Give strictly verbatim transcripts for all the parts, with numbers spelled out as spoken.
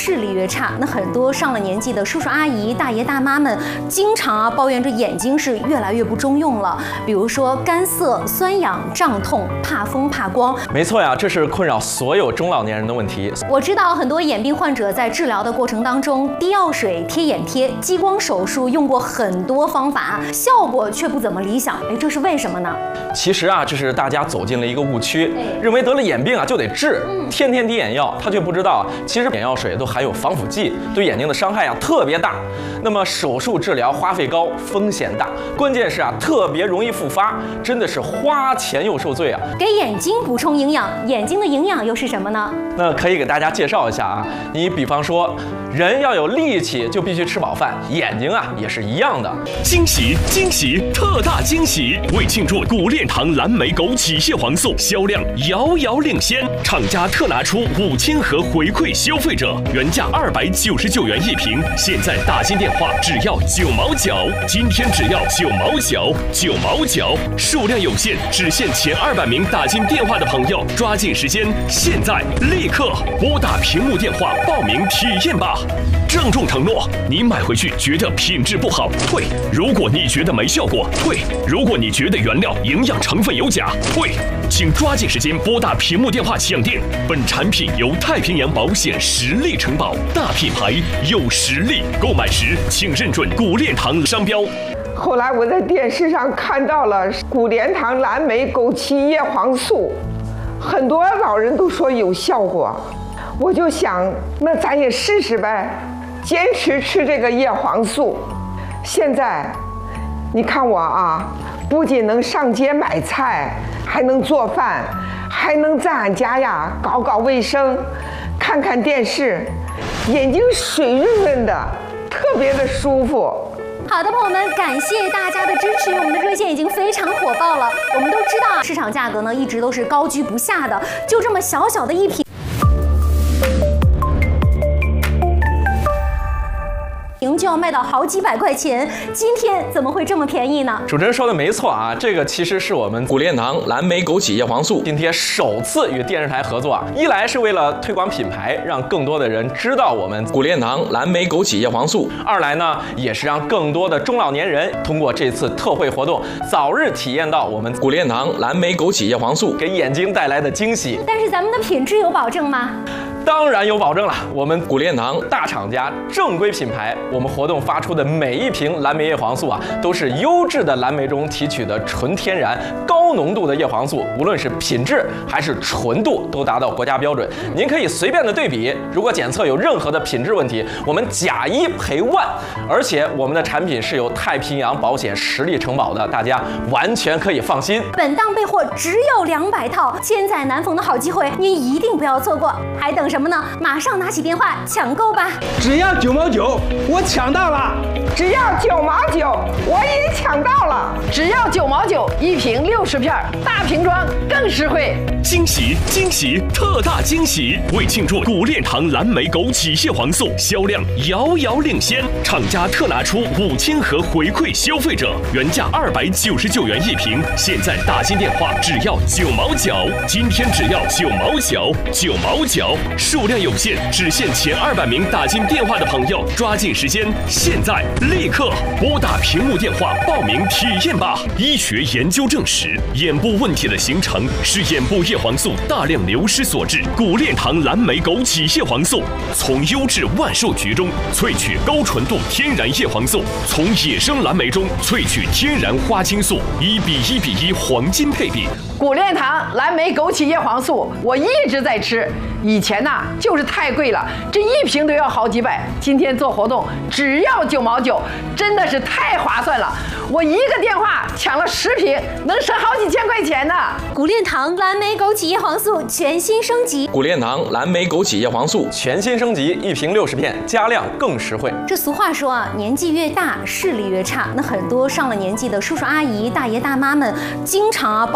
视力越差，那很多上了年纪的叔叔阿姨、大爷大妈们，经常啊抱怨着眼睛是越来越不中用了。比如说干涩、酸痒、胀痛、怕风、怕光。 没错呀，这是困扰所有中老年人的问题。 我知道很多眼病患者在治疗的过程当中，滴药水、贴眼贴、激光手术用过很多方法，效果却不怎么理想。哎，这是为什么呢？ 其实啊，这是大家走进了一个误区，认为得了眼病啊就得治，天天滴眼药，他却不知道啊，其实眼药水都含有防腐剂，对眼睛的伤害啊特别大。那么手术治疗花费高，风险大，关键是啊特别容易复发，真的是花钱又受罪啊。 给眼睛补充营养，眼睛的营养又是什么呢？ 那可以给大家介绍一下啊，你比方说，人要有力气就必须吃饱饭，眼睛啊也是一样的。 惊喜惊喜特大惊喜！为庆祝古炼堂蓝莓枸杞叶黄素销量遥遥领先，厂家特拿出五千盒回馈消费者，原价二百九十九元一瓶，现在打进电话只要九毛九，今天只要九毛九，九毛九，数量有限，只限前二百名打进电话的朋友，抓紧时间，现在立刻拨打屏幕电话报名体验吧。郑重承诺，你买回去觉得品质不好退，如果你觉得没效果退，如果你觉得原料营养成分有假退，请抓紧时间拨打屏幕电话抢订。本产品由太平洋保险实力承保，大品牌有实力，购买时请认准古炼堂商标。 后来我在电视上看到了古炼堂蓝莓枸杞叶黄素，很多老人都说有效果，我就想那咱也试试呗，坚持吃这个叶黄素。现在你看我啊，不仅能上街买菜，还能做饭，还能在俺家呀搞搞卫生，看看电视，眼睛水润润的，特别的舒服。 好的，朋友们，感谢大家的支持，我们的热线已经非常火爆了。我们都知道，市场价格呢一直都是高居不下的，就这么小小的一瓶。就要卖到好几百块钱，今天怎么会这么便宜呢？ 主持人说的没错啊，这个其实是我们古炼堂蓝莓枸杞叶黄素今天首次与电视台合作啊，一来是为了推广品牌，让更多的人知道我们古炼堂蓝莓枸杞叶黄素；二来呢，也是让更多的中老年人通过这次特惠活动，早日体验到我们古炼堂蓝莓枸杞叶黄素给眼睛带来的惊喜。 但是咱们的品质有保证吗？ 当然有保证了，我们古炼堂大厂家正规品牌，我们活动发出的每一瓶蓝莓叶黄素啊，都是优质的蓝莓中提取的纯天然高浓度的叶黄素，无论是品质还是纯度都达到国家标准。您可以随便的对比，如果检测有任何的品质问题，我们假一赔万。而且我们的产品是由太平洋保险实力承保的，大家完全可以放心。 本档备货只有两百套，千载难逢的好机会，您一定不要错过，还等什么？什么呢？马上拿起电话抢购吧！ 只要九毛九，我抢到了！ 只要九毛九，我也抢到了！ 只要九毛九，一瓶六十片，大瓶装更实惠。 惊喜惊喜特大惊喜！为庆祝古炼堂蓝莓枸杞叶黄素销量遥遥领先，厂家特拿出五千盒回馈消费者，原价二百九十九元一瓶，现在打进电话只要九毛九，今天只要九毛九，九毛九。数量有限，只限前二百名打进电话的朋友，抓紧时间，现在立刻拨打屏幕电话报名体验吧。医学研究证实，眼部问题的形成是眼部叶黄素大量流失所致。古炼堂蓝莓枸杞叶黄素从优质万寿菊中萃取高纯度天然叶黄素，从野生蓝莓中萃取天然花青素，一比一比一黄金配比。 古炼堂蓝莓枸杞叶黄素，我一直在吃。以前呐、啊、就是太贵了，这一瓶都要好几百。今天做活动只要九毛九，真的是太划算了。我一个电话抢了十瓶，能省好几千块钱呢。 古炼堂蓝莓枸杞叶黄素全新升级， 古炼堂蓝莓枸杞叶黄素全新升级，一瓶六十片，加量更实惠。 这俗话说啊，年纪越大视力越差。那很多上了年纪的叔叔阿姨、大爷大妈们，经常啊抱怨着眼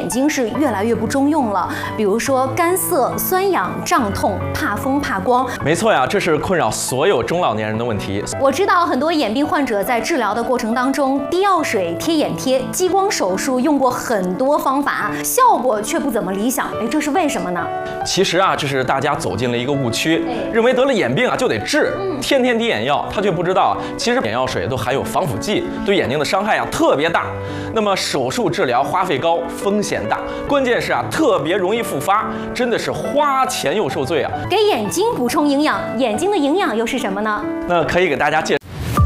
眼睛是越来越不中用了，比如说干涩、酸痒、胀痛、怕风、怕光。 没错呀，这是困扰所有中老年人的问题。 我知道很多眼病患者在治疗的过程当中，滴药水、贴眼贴、激光手术用过很多方法，效果却不怎么理想。哎，这是为什么呢？ 其实啊，这是大家走进了一个误区，认为得了眼病啊就得治，天天滴眼药，他却不知道啊，其实眼药水都含有防腐剂，对眼睛的伤害啊特别大。那么手术治疗花费高，风险大，关键是啊特别容易复发，真的是花钱又受罪啊。 给眼睛补充营养，眼睛的营养又是什么呢？ 那可以给大家介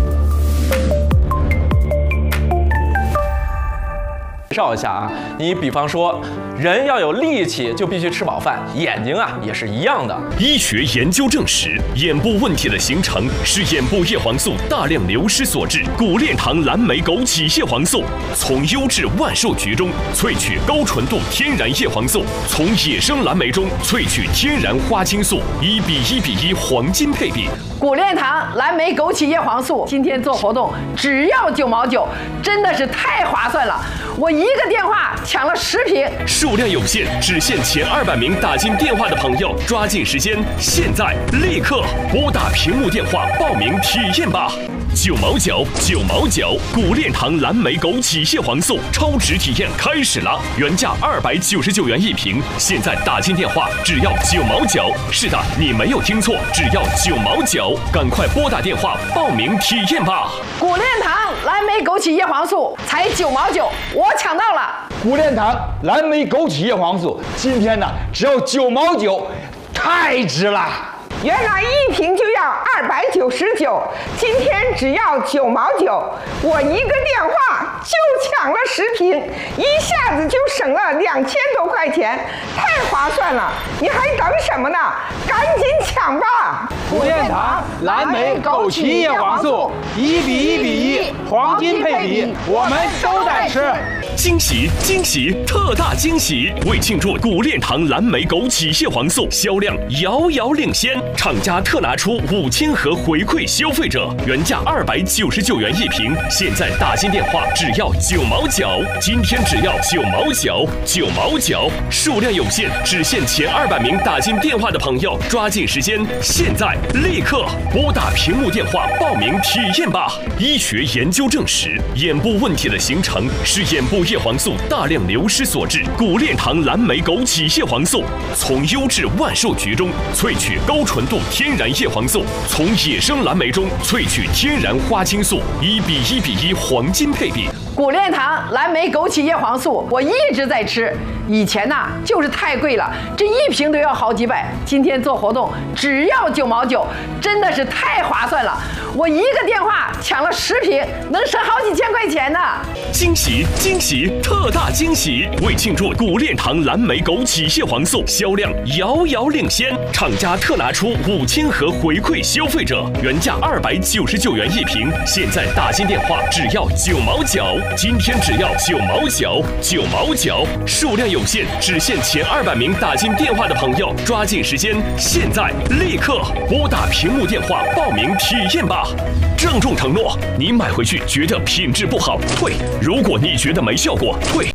绍一下啊，你比方说，人要有力气，就必须吃饱饭，眼睛啊也是一样的。 医学研究证实，眼部问题的形成是眼部叶黄素大量流失所致。古炼堂蓝莓枸杞叶黄素从优质万寿菊中萃取高纯度天然叶黄素，从野生蓝莓中萃取天然花青素，一比一比一黄金配比。 古炼堂蓝莓枸杞叶黄素今天做活动只要九毛九，真的是太划算了！我一个电话抢了十瓶， 数量有限，只限前二百名打进电话的朋友，抓紧时间，现在立刻拨打屏幕电话报名体验吧！九毛九，九毛九，古炼堂蓝莓枸杞叶黄素超值体验开始了，原价二百九十九元一瓶，现在打进电话只要九毛九。是的，你没有听错，只要九毛九，赶快拨打电话报名体验吧！ 古炼堂蓝莓枸杞叶黄素才九毛九，我抢到了！ 古炼堂蓝莓枸杞叶黄素今天呢只要九毛九，太值了！ 原来一瓶就要二百九十九，今天只要九毛九，我一个电话就抢了十瓶，一下子就省了两千多块钱，太划算了！你还等什么呢？赶紧抢吧！ 古炼堂蓝莓枸杞叶黄素一比一比一黄金配比，我们都在吃。 惊喜惊喜特大惊喜！为庆祝古炼堂蓝莓枸杞叶黄素销量遥遥领先，厂家特拿出五千盒回馈消费者，原价二百九十九元一瓶，现在打进电话只要九毛九，今天只要九毛九，九毛九，数量有限，只限前二百名打进电话的朋友，抓紧时间，现在立刻拨打屏幕电话报名体验吧！医学研究证实，眼部问题的形成是眼部叶黄素大量流失所致。古炼堂蓝莓枸杞叶黄素从优质万寿菊中萃取高纯度天然叶黄素，从野生蓝莓中萃取天然花青素，一比一比一黄金配比。 古炼堂蓝莓枸杞叶黄素我一直在吃，以前呐就是太贵了，这一瓶都要好几百，今天做活动只要九毛九，真的是太划算了！我一个电话抢了十瓶，能省好几千块钱呢！ 惊喜惊喜特大惊喜！为庆祝古炼堂蓝莓枸杞叶黄素销量遥遥领先，厂家特拿出五千盒回馈消费者，原价二百九十九元一瓶，现在打进电话只要九毛九。今天只要九毛九，九毛九，数量有限，只限前二百名打进电话的朋友，抓紧时间，现在立刻拨打屏幕电话报名体验吧！郑重承诺，你买回去觉得品质不好退，如果你觉得没效果退。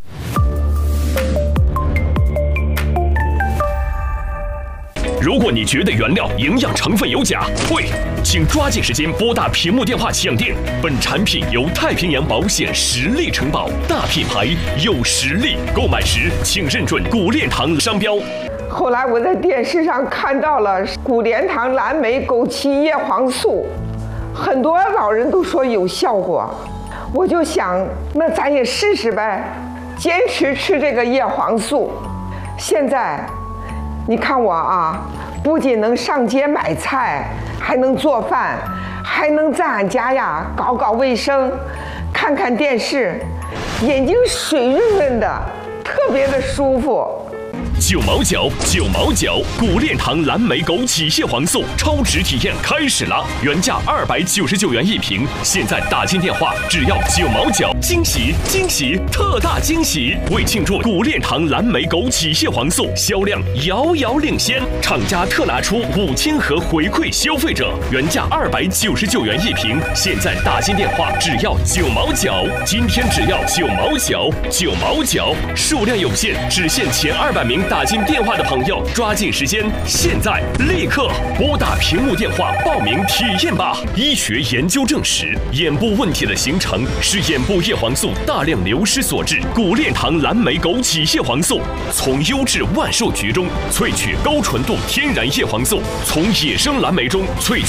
如果你觉得原料营养成分有假，退，请抓紧时间拨打屏幕电话抢订。本产品由太平洋保险实力承保，大品牌有实力，购买时请认准古炼堂商标。 后来我在电视上看到了古炼堂蓝莓枸杞叶黄素，很多老人都说有效果，我就想那咱也试试呗，坚持吃这个叶黄素。现在你看我啊，不仅能上街买菜，还能做饭，还能在俺家呀搞搞卫生，看看电视，眼睛水润润的，特别的舒服。 九毛九，九毛九。古炼堂蓝莓枸杞叶黄素超值体验开始了，原价二百九十九元一瓶，现在打进电话只要九毛九，惊喜惊喜特大惊喜！为庆祝古炼堂蓝莓枸杞叶黄素销量遥遥领先，厂家特拿出五千盒回馈消费者，原价二百九十九元一瓶，现在打进电话只要九毛九，今天只要九毛九，九毛九，数量有限，只限前二百名打进电话的朋友，抓紧时间，现在立刻拨打屏幕电话报名体验吧！医学研究证实，眼部问题的形成是眼部叶黄素大量流失所致。古炼堂蓝莓枸杞叶黄素从优质万寿菊中萃取高纯度天然叶黄素，从野生蓝莓中萃取